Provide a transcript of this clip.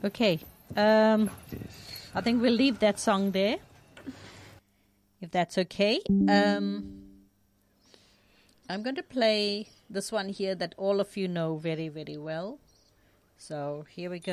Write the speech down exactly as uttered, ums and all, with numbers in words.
Okay. Um, I think we'll leave that song there, if that's okay. Um, I'm going to play this one here that all of you know very, very well. So here we go.